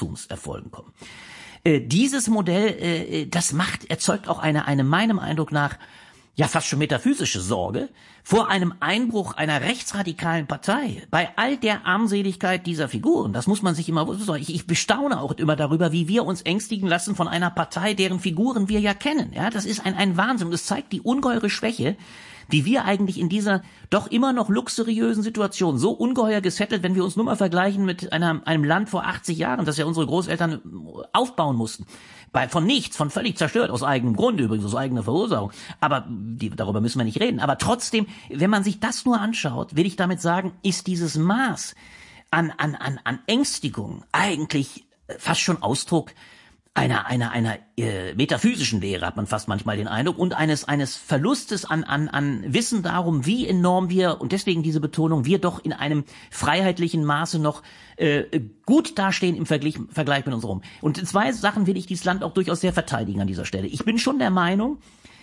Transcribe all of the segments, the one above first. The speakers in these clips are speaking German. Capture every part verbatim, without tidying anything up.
Wachstumserfolgen kommen. Äh, dieses Modell, äh, das macht, erzeugt auch eine, eine meinem Eindruck nach, ja fast schon metaphysische Sorge vor einem Einbruch einer rechtsradikalen Partei. Bei all der Armseligkeit dieser Figuren, das muss man sich immer, ich, ich bestaune auch immer darüber, wie wir uns ängstigen lassen von einer Partei, deren Figuren wir ja kennen. Ja, das ist ein, ein Wahnsinn und es zeigt die ungeheure Schwäche, die wir eigentlich in dieser doch immer noch luxuriösen Situation, so ungeheuer gesettelt, wenn wir uns nur mal vergleichen mit einer, einem Land vor achtzig Jahren, das ja unsere Großeltern aufbauen mussten. Bei, von nichts, von völlig zerstört, aus eigenem Grund übrigens, aus eigener Verursachung. Aber die, darüber müssen wir nicht reden. Aber trotzdem, wenn man sich das nur anschaut, will ich damit sagen, ist dieses Maß an, an, an, an Ängstigung eigentlich fast schon Ausdruck einer einer einer äh, metaphysischen Lehre, hat man fast manchmal den Eindruck, und eines eines Verlustes an an an Wissen darum, wie enorm wir, und deswegen diese Betonung, wir doch in einem freiheitlichen Maße noch äh, gut dastehen im Vergleich, Vergleich mit unserem. Und zwei Sachen will ich dieses Land auch durchaus sehr verteidigen an dieser Stelle. Ich bin schon der Meinung,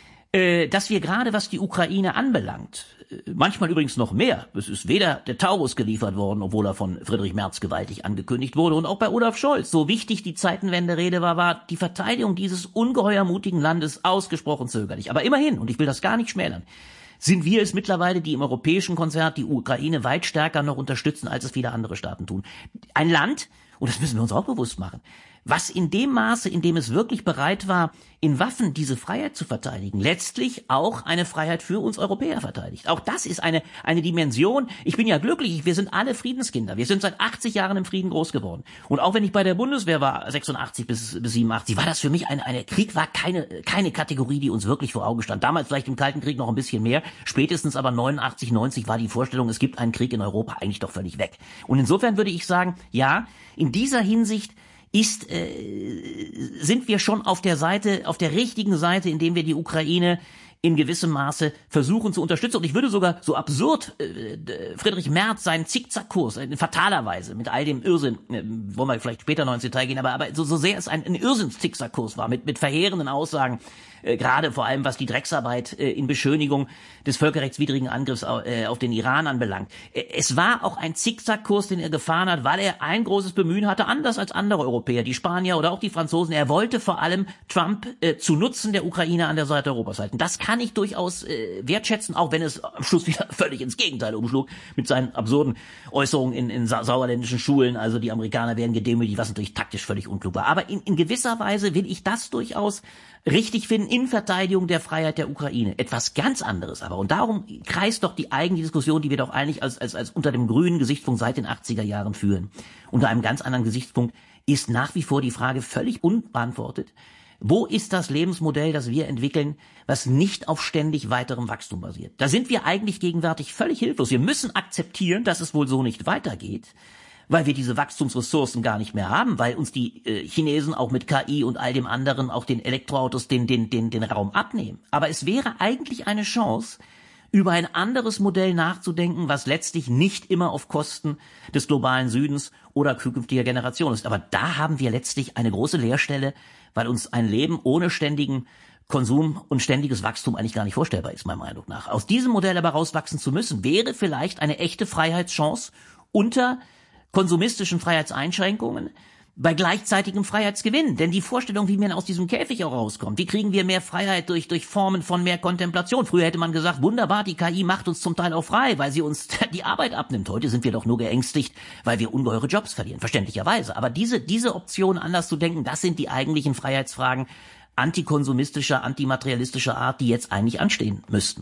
äh, dass wir gerade, was die Ukraine anbelangt, manchmal übrigens noch mehr. Es ist weder der Taurus geliefert worden, obwohl er von Friedrich Merz gewaltig angekündigt wurde, und auch bei Olaf Scholz, so wichtig die Zeitenwende-Rede war, war die Verteidigung dieses ungeheuer mutigen Landes ausgesprochen zögerlich. Aber immerhin, und ich will das gar nicht schmälern, sind wir es mittlerweile, die im europäischen Konzert die Ukraine weit stärker noch unterstützen, als es viele andere Staaten tun. Ein Land, und das müssen wir uns auch bewusst machen, was in dem Maße, in dem es wirklich bereit war, in Waffen diese Freiheit zu verteidigen, letztlich auch eine Freiheit für uns Europäer verteidigt. Auch das ist eine eine Dimension. Ich bin ja glücklich, wir sind alle Friedenskinder. Wir sind seit achtzig Jahren im Frieden groß geworden. Und auch wenn ich bei der Bundeswehr war, sechsundachtzig bis siebenundachtzig, war das für mich eine, eine Krieg war keine keine Kategorie, die uns wirklich vor Augen stand. Damals vielleicht im Kalten Krieg noch ein bisschen mehr, spätestens aber neunundachtzig, neunzig war die Vorstellung, es gibt einen Krieg in Europa, eigentlich doch völlig weg. Und insofern würde ich sagen, ja, in dieser Hinsicht ist äh, sind wir schon auf der Seite, auf der richtigen Seite, indem wir die Ukraine in gewissem Maße versuchen zu unterstützen. Und ich würde sogar, so absurd äh, Friedrich Merz seinen Zickzackkurs, in fataler Weise, mit all dem Irrsinn, äh, wollen wir vielleicht später noch ins Detail gehen, aber, aber so, so sehr es ein, ein Irrsinns-Zickzackkurs war, mit, mit verheerenden Aussagen, äh, gerade vor allem was die Drecksarbeit äh, in Beschönigung des völkerrechtswidrigen Angriffs äh, auf den Iran anbelangt. Äh, es war auch ein Zickzackkurs, den er gefahren hat, weil er ein großes Bemühen hatte, anders als andere Europäer, die Spanier oder auch die Franzosen. Er wollte vor allem Trump äh, zu Nutzen der Ukraine an der Seite Europas halten. Das kann ich durchaus äh, wertschätzen, auch wenn es am Schluss wieder völlig ins Gegenteil umschlug mit seinen absurden Äußerungen in, in sa- sauerländischen Schulen. Also die Amerikaner werden gedemütigt, was natürlich taktisch völlig unklug war. Aber in, in gewisser Weise will ich das durchaus richtig finden in Verteidigung der Freiheit der Ukraine. Etwas ganz anderes aber. Und darum kreist doch die eigene Diskussion, die wir doch eigentlich als, als, als unter dem grünen Gesichtspunkt seit den achtziger Jahren führen. Unter einem ganz anderen Gesichtspunkt ist nach wie vor die Frage völlig unbeantwortet: Wo ist das Lebensmodell, das wir entwickeln, was nicht auf ständig weiterem Wachstum basiert? Da sind wir eigentlich gegenwärtig völlig hilflos. Wir müssen akzeptieren, dass es wohl so nicht weitergeht, weil wir diese Wachstumsressourcen gar nicht mehr haben, weil uns die äh, Chinesen auch mit K I und all dem anderen, auch den Elektroautos, den, den, den, den Raum abnehmen. Aber es wäre eigentlich eine Chance, über ein anderes Modell nachzudenken, was letztlich nicht immer auf Kosten des globalen Südens oder künftiger Generationen ist. Aber da haben wir letztlich eine große Leerstelle, weil uns ein Leben ohne ständigen Konsum und ständiges Wachstum eigentlich gar nicht vorstellbar ist, meiner Meinung nach. Aus diesem Modell aber rauswachsen zu müssen, wäre vielleicht eine echte Freiheitschance unter konsumistischen Freiheitseinschränkungen bei gleichzeitigem Freiheitsgewinn. Denn die Vorstellung, wie man aus diesem Käfig auch rauskommt, wie kriegen wir mehr Freiheit durch durch Formen von mehr Kontemplation? Früher hätte man gesagt, wunderbar, die K I macht uns zum Teil auch frei, weil sie uns die Arbeit abnimmt. Heute sind wir doch nur geängstigt, weil wir ungeheure Jobs verlieren, verständlicherweise. Aber diese diese Option, anders zu denken, das sind die eigentlichen Freiheitsfragen antikonsumistischer, antimaterialistischer Art, die jetzt eigentlich anstehen müssten.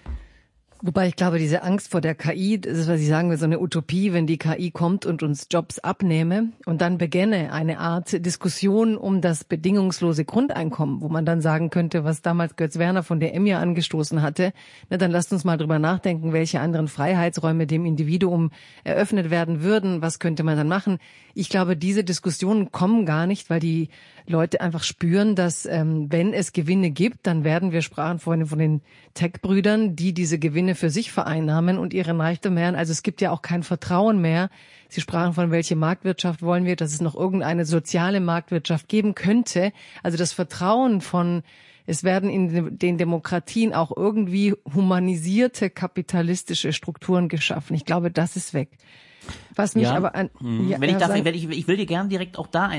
Wobei ich glaube, diese Angst vor der K I, das ist, was ich sagen will, so eine Utopie, wenn die K I kommt und uns Jobs abnehme und dann beginne eine Art Diskussion um das bedingungslose Grundeinkommen, wo man dann sagen könnte, was damals Götz Werner von der E M I A angestoßen hatte, na, dann lasst uns mal drüber nachdenken, welche anderen Freiheitsräume dem Individuum eröffnet werden würden, was könnte man dann machen. Ich glaube, diese Diskussionen kommen gar nicht, weil die Leute einfach spüren, dass ähm, wenn es Gewinne gibt, dann werden, wir sprachen vorhin von den Tech-Brüdern, die diese Gewinne für sich vereinnahmen und ihren Reichtum mehren. Also es gibt ja auch kein Vertrauen mehr. Sie sprachen von, welche Marktwirtschaft wollen wir, dass es noch irgendeine soziale Marktwirtschaft geben könnte. Also das Vertrauen von, es werden in den Demokratien auch irgendwie humanisierte kapitalistische Strukturen geschaffen. Ich glaube, das ist weg. Was mich ja, aber an, hm. ja, wenn ich ja, darf, sagen, ich, ich will dir gerne direkt auch da ein